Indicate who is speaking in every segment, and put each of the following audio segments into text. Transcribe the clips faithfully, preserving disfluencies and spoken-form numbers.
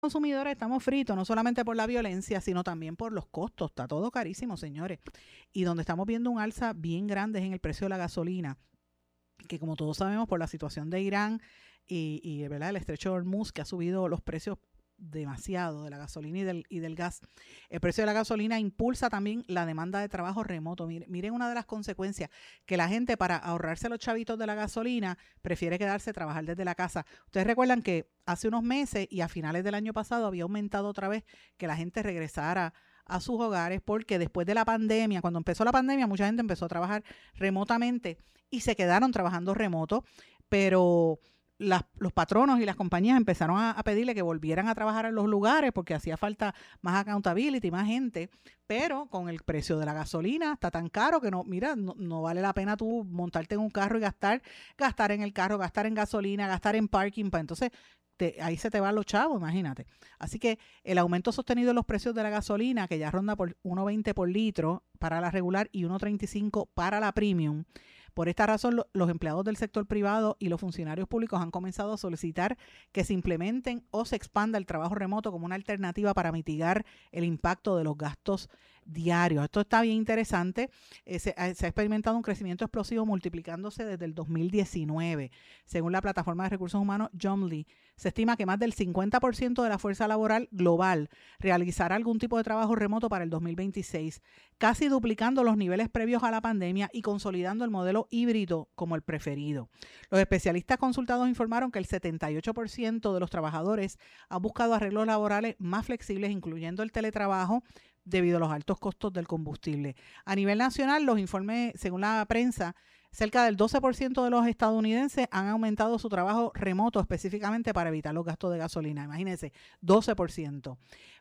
Speaker 1: consumidores estamos fritos, no solamente por la violencia, sino también por los costos. Está todo carísimo, señores. Y donde estamos viendo un alza bien grande es en el precio de la gasolina, que como todos sabemos por la situación de Irán y, y ¿verdad? El estrecho de Hormuz, que ha subido los precios demasiado de la gasolina y del, y del gas. El precio de la gasolina impulsa también la demanda de trabajo remoto. Miren, miren una de las consecuencias, que la gente para ahorrarse los chavitos de la gasolina prefiere quedarse a trabajar desde la casa. Ustedes recuerdan que hace unos meses y a finales del año pasado había aumentado otra vez que la gente regresara a sus hogares, porque después de la pandemia, cuando empezó la pandemia, mucha gente empezó a trabajar remotamente y se quedaron trabajando remoto, pero Las, los patronos y las compañías empezaron a, a pedirle que volvieran a trabajar en los lugares porque hacía falta más accountability, más gente, pero con el precio de la gasolina está tan caro que no, mira, no, no vale la pena tú montarte en un carro y gastar, gastar en el carro, gastar en gasolina, gastar en parking, pues entonces te, ahí se te van los chavos, imagínate. Así que el aumento sostenido en los precios de la gasolina, que ya ronda por uno veinte por litro para la regular y uno treinta y cinco para la premium. Por esta razón, lo, los empleados del sector privado y los funcionarios públicos han comenzado a solicitar que se implementen o se expanda el trabajo remoto como una alternativa para mitigar el impacto de los gastos diarios. Esto está bien interesante. Eh, se, eh, se ha experimentado un crecimiento explosivo multiplicándose desde el dos mil diecinueve. Según la plataforma de recursos humanos Jomly, se estima que más del cincuenta por ciento de la fuerza laboral global realizará algún tipo de trabajo remoto para el dos mil veintiséis, casi duplicando los niveles previos a la pandemia y consolidando el modelo híbrido como el preferido. Los especialistas consultados informaron que el setenta y ocho por ciento de los trabajadores han buscado arreglos laborales más flexibles, incluyendo el teletrabajo, debido a los altos costos del combustible. A nivel nacional, los informes, según la prensa, cerca del doce por ciento de los estadounidenses han aumentado su trabajo remoto específicamente para evitar los gastos de gasolina. Imagínense, doce por ciento.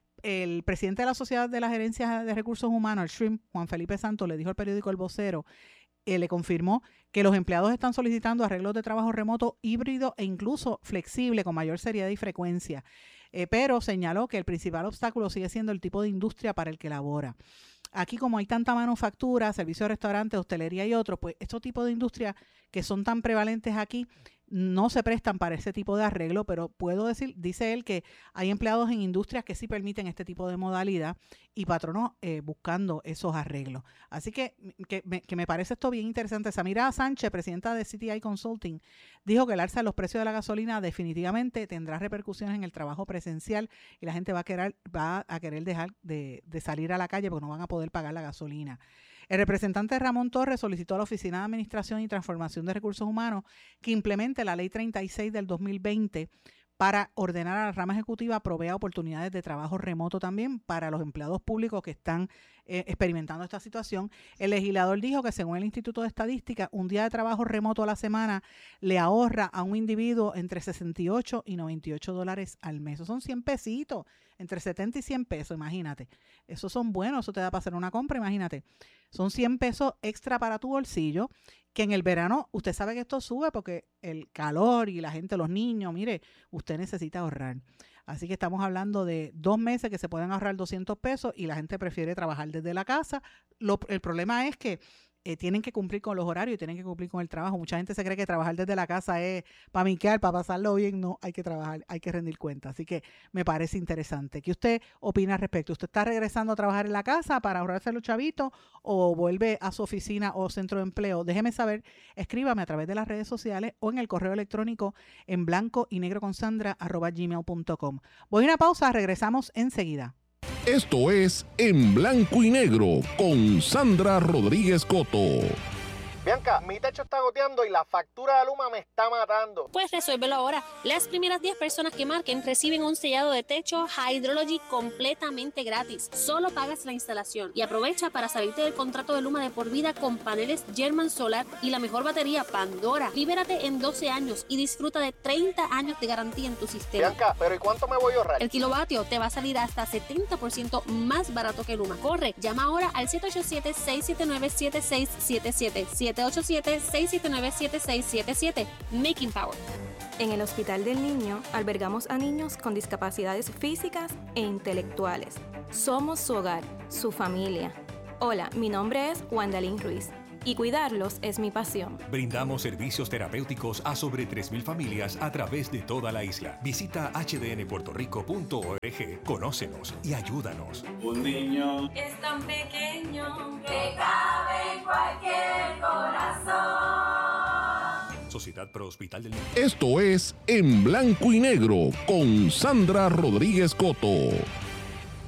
Speaker 1: El presidente de la Sociedad de la Gerencia de Recursos Humanos, el SHRIM, Juan Felipe Santos, le dijo al periódico El Vocero, eh, le confirmó que los empleados están solicitando arreglos de trabajo remoto híbrido e incluso flexible con mayor seriedad y frecuencia, eh, pero señaló que el principal obstáculo sigue siendo el tipo de industria para el que labora. Aquí, como hay tanta manufactura, servicios de restaurantes, hostelería y otros, pues estos tipos de industrias que son tan prevalentes aquí no se prestan para ese tipo de arreglo, pero puedo decir, dice él, que hay empleados en industrias que sí permiten este tipo de modalidad y patronos eh, buscando esos arreglos. Así que, que, me, que me parece esto bien interesante. Samira Sánchez, presidenta de C T I Consulting, dijo que el alza de los precios de la gasolina definitivamente tendrá repercusiones en el trabajo presencial y la gente va a querer, va a querer dejar de, de salir a la calle porque no van a poder pagar la gasolina. El representante Ramón Torres solicitó a la Oficina de Administración y Transformación de Recursos Humanos que implemente la Ley treinta y seis del dos mil veinte para ordenar a la rama ejecutiva provea oportunidades de trabajo remoto también para los empleados públicos que están eh, experimentando esta situación. El legislador dijo que según el Instituto de Estadística, un día de trabajo remoto a la semana le ahorra a un individuo entre sesenta y ocho y noventa y ocho dólares al mes. Eso son cien pesitos, entre setenta y cien pesos, imagínate. Esos son buenos, eso te da para hacer una compra, imagínate. Son cien pesos extra para tu bolsillo, que en el verano usted sabe que esto sube porque el calor y la gente, los niños, mire, usted necesita ahorrar. Así que estamos hablando de dos meses que se pueden ahorrar doscientos pesos y la gente prefiere trabajar desde la casa. Lo, el problema es que eh, tienen que cumplir con los horarios y tienen que cumplir con el trabajo. Mucha gente se cree que trabajar desde la casa es para miquear, para pasarlo bien. No, hay que trabajar, hay que rendir cuenta. Así que me parece interesante. ¿Qué usted opina al respecto? ¿Usted está regresando a trabajar en la casa para ahorrarse los chavitos o vuelve a su oficina o centro de empleo? Déjeme saber, escríbame a través de las redes sociales o en el correo electrónico en blanco y negro con Sandra arroba gmail punto com. Voy a una pausa, regresamos enseguida.
Speaker 2: Esto es En Blanco y Negro con Sandra Rodríguez Coto.
Speaker 3: Bianca, mi techo está goteando y la factura de Luma me está matando.
Speaker 4: Pues resuélvelo ahora. Las primeras diez personas que marquen reciben un sellado de techo Hydrology completamente gratis. Solo pagas la instalación y aprovecha para salirte del contrato de Luma de por vida con paneles German Solar y la mejor batería Pandora. Libérate en doce años y disfruta de treinta años de garantía en tu sistema.
Speaker 3: Bianca, ¿pero y cuánto me voy a ahorrar?
Speaker 4: El kilovatio te va a salir hasta setenta por ciento más barato que Luma. Corre, llama ahora al siete ocho siete, seis siete nueve, siete seis siete siete. siete ocho siete, seis siete nueve, siete seis siete siete. Making Power.
Speaker 5: En el Hospital del Niño albergamos a niños con discapacidades físicas e intelectuales. Somos su hogar, su familia. Hola, mi nombre es Wandalín Ruiz. y cuidarlos es mi pasión.
Speaker 6: Brindamos servicios terapéuticos a sobre tres mil familias a través de toda la isla. Visita h d n puerto rico punto org, conócenos y ayúdanos.
Speaker 7: Un niño
Speaker 5: es tan pequeño
Speaker 8: que cabe en cualquier corazón.
Speaker 6: Sociedad Pro Hospital del Niño.
Speaker 2: Esto es En Blanco y Negro con Sandra Rodríguez Coto.